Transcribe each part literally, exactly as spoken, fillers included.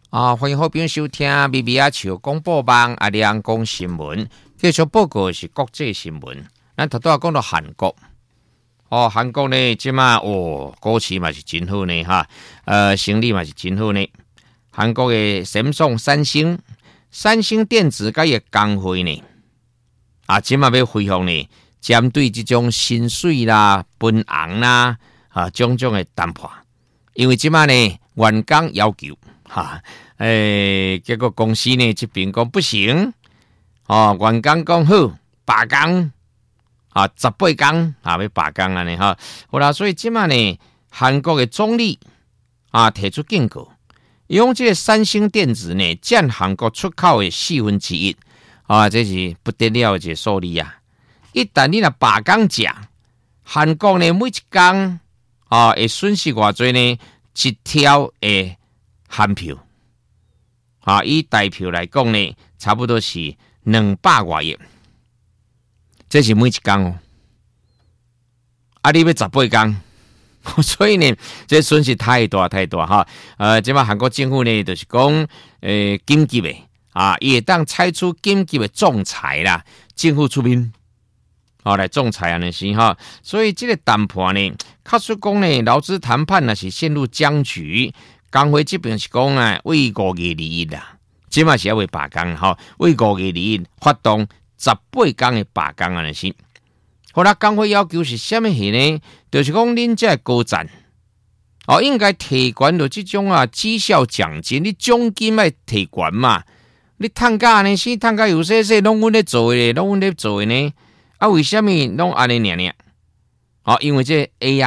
啊，欢迎好朋友收听 B B 阿球广播网阿亮讲新闻。继续报告是国际新闻。咱头拄讲到韩国，哦，韩国呢，即马哦，股市嘛是真好呢哈，呃，生意嘛是真好呢。韩国的三星、三星、三星电子甲伊个工会呢，啊，即马要恢复呢，针对即种薪水啦、分红啦啊种种的谈判，因为即马呢，员工要求哈，诶、欸，结果公司呢这边讲不行，哦，员工讲好罢工。啊，十八天啊，要罢工啊呢哈，好啦，所以即马呢，韩国的总理啊提出警告，用这个三星电子呢占韩国出口的四分之一啊，这是不得了的一个数字啊！一旦你若罢工价，韩国呢每一天啊会损失偌济呢？一条的韩票啊，以台票来讲呢，差不多是两百外亿。这是每一天哦，啊，你要十八天，所以呢，这损失太大太大哈。呃，即马韩国政府呢，就是讲，呃，紧急的啊，也当采取紧急的仲裁啦，政府出面，哦，来仲裁啊那些哈。所以这个谈判呢，确实讲呢，劳资谈判呢是陷入僵局。工会这边是讲啊，为五月利益啦，即马是要为罢工哈，为五月利益发动。十八天的罢工啊，那是。好啦，工会要求是什么事呢？就是讲恁这高层哦，应该提悬到这种啊绩效奖金，你奖金要提悬嘛。你趁假呢？是趁假有些些拢阮咧做的，拢阮咧做的呢。啊，为什么拢安尼念念？哦，因为这 A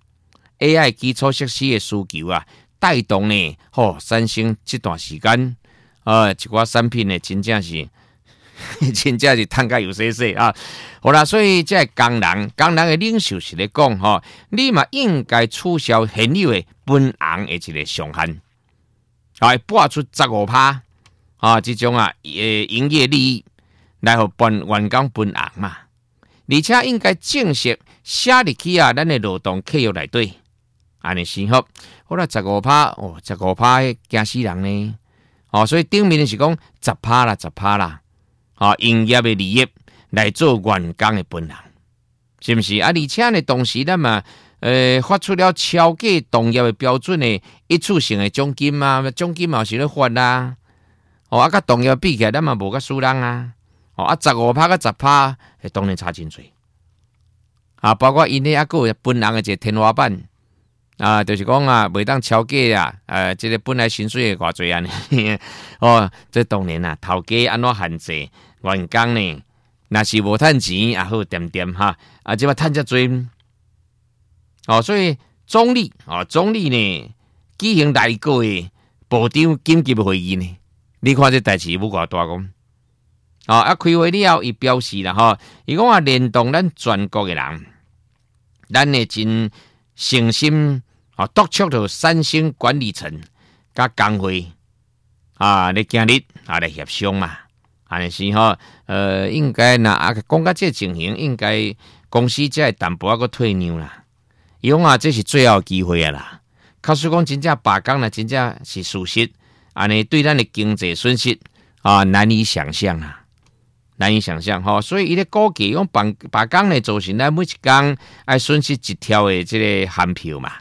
I、A I 基础设施的需求啊，带动呢，吼、哦，三星这段时间，呃，一寡产品呢，真正是。真正是趁甲有些些啊，好啦，所以这工人工人的领袖是咧讲吼，你嘛应该取消现有的分红的一个上限，啊，拨出十五趴啊，这种啊，诶，营业利益来互帮员工分红嘛，而且应该正式写入去啊，咱的劳动契约内底，安尼先好。好啦，十五趴哦，十五趴惊死人呢，哦，所以顶面是讲十趴啦，十趴啦。啊，营业的利益来做员工的分红，是不是啊？而且呢，同时咱嘛，呃，发出了超过同业的标准的一次性的奖金啊，奖金嘛是咧发啦。哦，啊，甲同业比起来，咱嘛无甲输人啊。哦，啊，十五趴甲十趴，当然差真多。啊，包括因咧啊个分红的一个天花板啊，就是讲啊，袂当超过啊，呃，这个本来薪水的偌济安尼。哦，这当然啦，头家安怎限制？员工呢，若是无趁钱也好点点哈，啊，即马趁遮多，哦，所以总理哦，总理呢举行内阁的部长紧急会议呢，你看这代志有偌大讲，哦，啊，开会了后，伊表示啦，吼，伊讲啊，联动咱全国的人，咱呢真诚心啊，督促着三星管理层甲工会啊，来今日啊来协商嘛。安尼是吼，呃，应该呐啊，讲到这情形，应该公司才会淡薄仔个退让啦。伊讲啊，这是最后机会啊啦。假使讲真正罢工啦，真正是事实，安尼对咱的经济损失啊，难以想象啊，难以想象吼。所以伊咧估计用罢罢工咧，造成咱每一天爱损失一条的这个韩票嘛。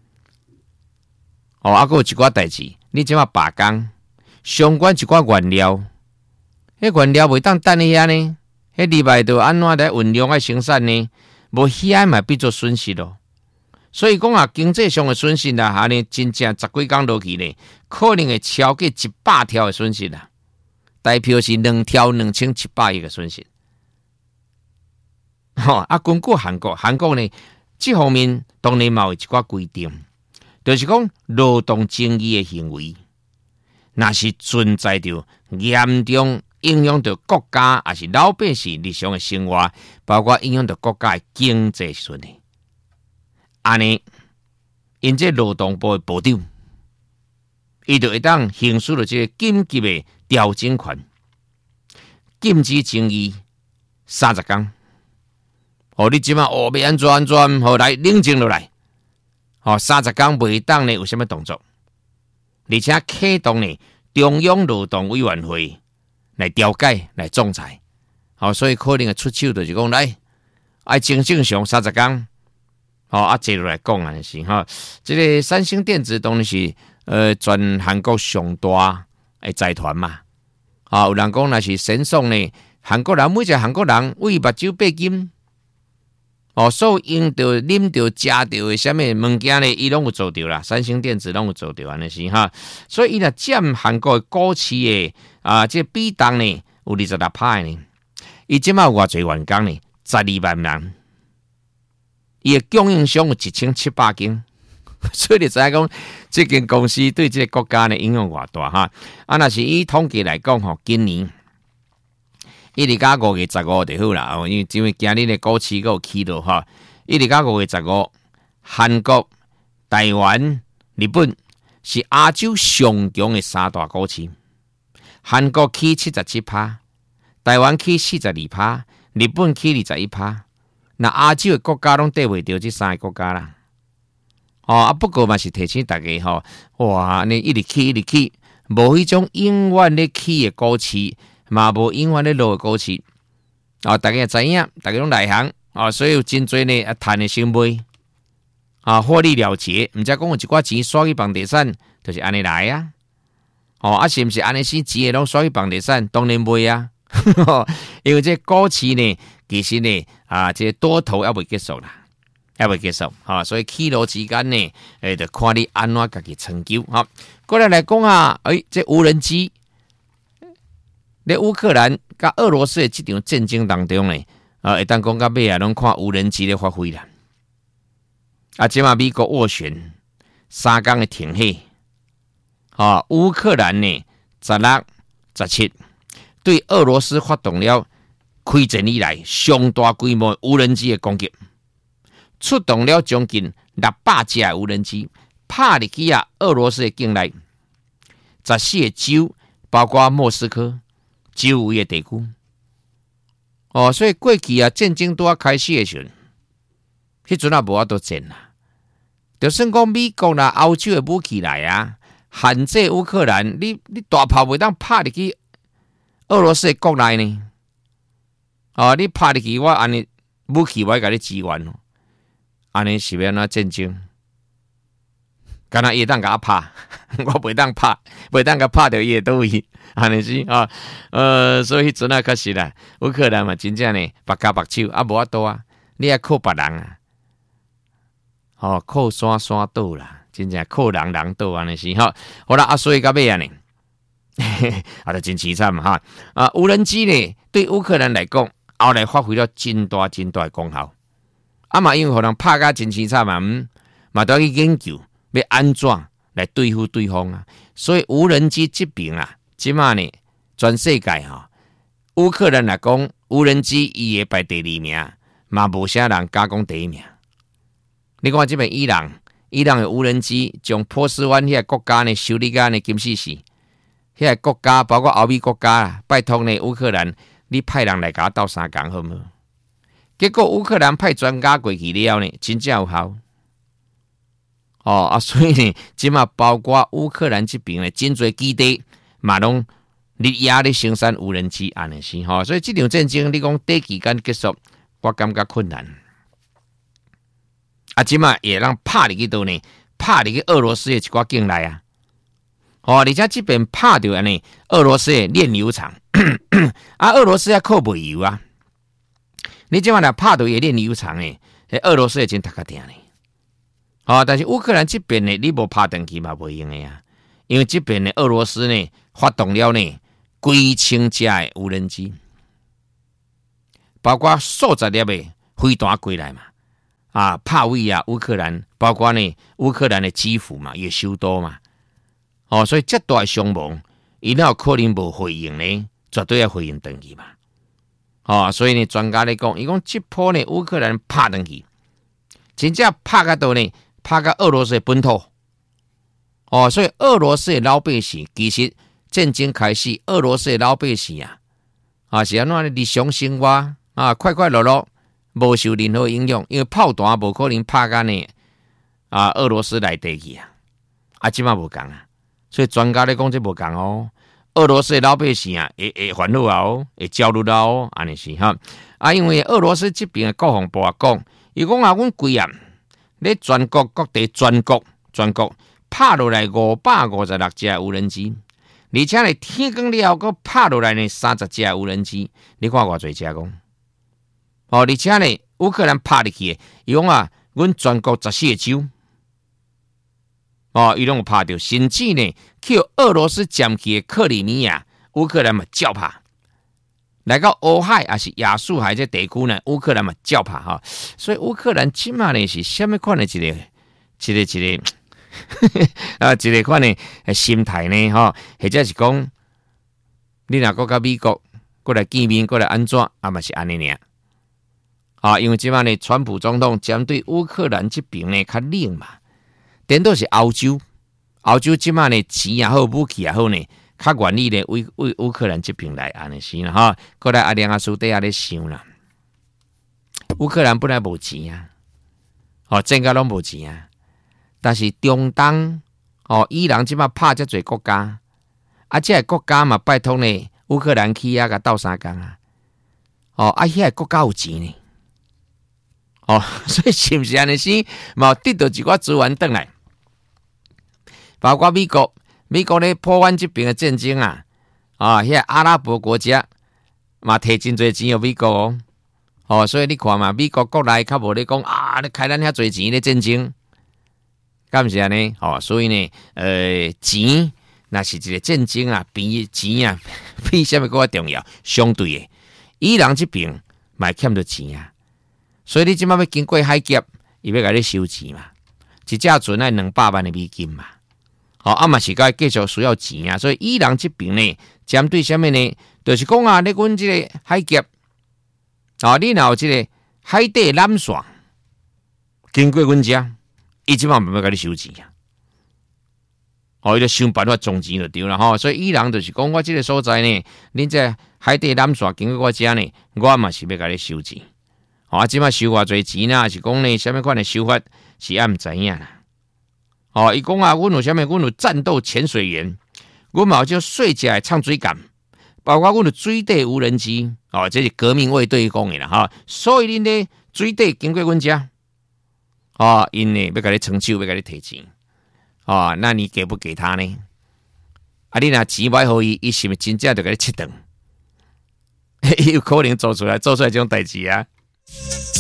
哦，啊，还有一寡代志，你即马罢工，相关一寡原料。迄原料袂当等迄遐呢，迄里外头安怎来运用来生产呢？无遐嘛变做损失咯。所以讲啊，经济上的损失啦，安尼真正十几工落去呢，可能会超过一百条的损失啦。代表是两条两千七百亿的损失。吼、哦、啊，根据韩国，韩国呢，这方面当然嘛有一寡规定，就是讲劳动争议的行为，那是存在着严重。影响到国家也是老百姓日常的生活，包括影响到国家的经济顺利。安尼，因这劳动部的部长，伊就会当行使了这个紧急的调整权，禁止争议三十天。哦，你即马哦要安怎安怎，好来冷静落来。哦，三十天袂当呢有什么动作，而且启动呢中央劳动委员会来调解来仲裁。好，所以可能的出手就是讲来，爱正正常三十天，好啊，接落来讲啊是哈，这个三星电子当然是呃全韩国上大的财团嘛，啊，有人讲那是神送呢，韩国人每一个韩国人为目睭八金，哦，所有用到、啉到、食到的什么物件呢，伊拢有做到啦，三星电子拢有做到安尼是哈，所以伊若占韩国的股市的啊，这比重呢有二十六趴呢。伊即马有偌侪员工呢？十二万人，伊的供应商有一千七百间，所以你知影讲，这间公司对这个国家呢影响偌大哈。啊，若是以统计来讲吼，今年一二加五月十五就好啦，因为因为今日的股市有起落哈，一二加五月十五，韩国、台湾、日本是亚洲上强的三大股市，韩国起七十七趴。台湾起四十二趴，日本起二十一趴，那亚洲的国家拢对袂到这三个国家啦。哦啊，不过嘛是提醒大家吼，哇，你一直起一直起，无迄种永远咧起的股市，嘛无永远咧落的股市。哦，大家也知影，大家拢内行啊、哦，所以有真侪呢啊赚的先卖啊，获利了结，毋则讲有一寡钱刷去房地产，就是安尼来啊。哦，啊是毋是安尼先钱拢刷去房地产，当然卖啊。因为这股市呢，其实呢啊，这多头还未结束啦，还未结束啊，所以起落之间呢，诶，就看你安怎家己成就哈。过来来讲啊，诶，这无人机，咧乌克兰甲俄罗斯的这场战争当中呢，啊，会当讲到尾啊，拢看无人机的发挥啦。啊，即马美国斡旋三天的停火，啊，乌克兰呢十六、十七。对俄罗斯发动了开战以来上大规模无人机的攻击，出动了将近六百架无人机，拍入去啊俄罗斯的境内，十四个州，包括莫斯科周围的地区。哦，所以过去啊战争拄啊开始的时候，迄阵啊无法度战啦，就算讲美国啦、欧洲的武器来啊，限制乌克兰，你你大炮袂当拍入去俄罗斯的国内呢？啊，你拍入去我安尼武器我甲你支援，安尼是要哪战争？敢若伊当甲我拍，我袂当拍，袂当甲拍到伊倒位，安尼是啊。呃，所以迄阵啊，确实啦，乌克兰嘛真正呢，白加白手啊，无法度啊，你要靠别人啊，哦，靠山山倒啦，真正靠人人倒安尼是哈。好啦，啊，所以到尾啊呢？啊，就真凄惨嘛哈！啊，无人机呢，对乌克兰来讲，后来发挥了真大真大的功效。啊嘛，因为可能拍甲真凄惨嘛，嗯，嘛都要去研究要安怎来对付对方啊。所以无人机这边啊，即马呢，全世界哈，乌克兰来讲，无人机伊会排第二名，嘛无啥人敢讲第一名。你看这边伊朗，伊朗的无人机将波斯湾遐国家呢修理甲呢金死死。迄个国家包括欧美国家啊，拜托呢乌克兰，你派人来甲我斗相共好唔好？结果乌克兰派专家过去了呢，真正有效。哦啊，所以呢，即马包括乌克兰这边的真侪基地，嘛拢日夜咧生产无人机安尼是吼，所以这场战争你讲短期间结束，我感觉困难。啊，即马也让拍入去倒呢，拍入去俄罗斯的一寡境内啊。哦，而且这边拍到安尼，俄罗斯的炼油厂，啊，俄罗斯要靠煤油啊。你即马来拍到也炼油厂诶，俄罗斯也真大个定呢。哦，但是乌克兰这边呢，你无拍登去嘛，袂用的啊。因为这边呢，俄罗斯呢发动了呢几千架的无人机，包括数十粒的飞弹过来嘛，啊，拍位啊，乌克兰，包括呢乌克兰的基辅嘛，也首都嘛。哦，所以这大伤亡，伊哪有可能无回应呢？绝对要回应登去嘛。哦，所以呢，专家来讲，伊讲这波呢，乌克兰拍登去，真正拍到倒呢，拍到俄罗斯的本土。哦，所以俄罗斯的老百姓，其实战争开始，俄罗斯的老百姓啊，啊是安怎日常生活啊，快快乐乐，无受任何影响，因为炮弹无可能拍到呢啊俄罗斯内地去啊，啊，即马无共啊。 所以专家咧讲这无共哦。俄罗斯的老百姓啊，会会烦恼啊哦，会焦虑啊哦，安尼是哈。啊，因为俄罗斯这边的国防部啊讲，伊讲啊，阮规啊，咧全国各地全国全国拍落来五百五十六架无人机，而且咧天光了后，佮拍落来呢三十架无人机，你看偌侪架讲？哦，而且咧乌克兰拍入去的，伊讲啊，阮全国十四个州。哦，伊拢有拍到，甚至呢，去俄罗斯占去的克里米亚，乌克兰嘛照拍；来到欧海也是亚速海这地区呢，乌克兰嘛照拍哈。所以乌克兰即马呢是什么款的一个、一个、一个啊，一个款的心态呢？哈，或者是讲，你若国甲美国过来见面，过来安怎啊？嘛是安尼尔。啊，因为即马呢，川普总统针对乌克兰这边呢较冷嘛。颠倒是欧洲，欧洲即马呢钱也好，武器也好呢，较愿意呢为为乌克兰这边来安尼是啦哈。过来阿亮阿叔底下咧想啦，乌克兰本来无钱啊，哦，真个拢无钱啊。但是中东哦，伊朗即马拍遮侪国家，啊，这个国家嘛拜托呢乌克兰去啊，甲斗相共啊，哦，啊，遐个国家有钱呢，哦，所以是毋是安尼先嘛得到一寡资源转来？包括美国，美国咧破完这边的战争啊，啊，遐阿拉伯国家嘛摕真侪钱予美国哦，哦，所以你看嘛，美国国内较无咧讲啊，你开咱遐侪钱咧战争，敢毋是安尼？哦，所以呢，呃，钱那是一个战争啊，比钱啊比什么更加重要？相对的，伊朗这边嘛欠着钱啊，所以你即摆要经过海劫，伊要甲你收钱嘛，一架船爱两百万的美金嘛。好、哦，啊嘛是该继续需要钱啊，所以伊朗这边呢，针对什么呢？就是讲啊，你阮这个海劫，啊、哦，你若有这个海底缆线经过阮遮，伊即晚慢慢甲你收钱啊。哦，伊就想办法种钱就对了吼、哦。所以伊朗就是讲，我这个所在呢，恁这海底缆线经过我遮呢，我嘛是要甲你收钱。哦，啊，即晚收偌侪钱啦，是讲呢，什么款的收法是俺毋知影啦。哦，伊讲啊，阮有啥物？阮有战斗潜水员，阮嘛有叫水甲的唱水杆，包括阮有水底无人机，哦，这是革命卫队讲的啦哈。所以恁咧水底经过阮遮，哦，因呢要甲你撑手，要甲你提钱，哦，那你给不给他呢？啊，你若钱买互伊，伊是毋是真正就甲你切断？有可能做出来，做出来这种代志啊？